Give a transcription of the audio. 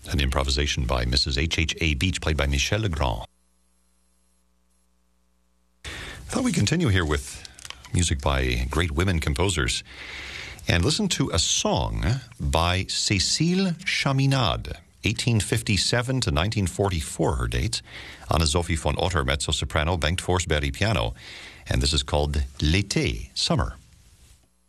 An improvisation by Mrs. H.H.A. Beach, played by Michel Legrand. I thought we'd continue here with music by great women composers and listen to a song by Cécile Chaminade, 1857 to 1944, her dates. Anne-Sophie von Otter, mezzo-soprano, Bengt Forsberg, piano. And this is called L'été, Summer.